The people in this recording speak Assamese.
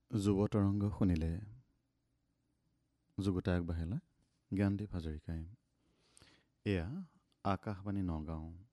যুৱ তৰংগ শুনিলে যুগুতাই আগবাঢ়িলে জ্ঞানদীপ হাজৰিকাই। এয়া আকাশবাণী নগাঁও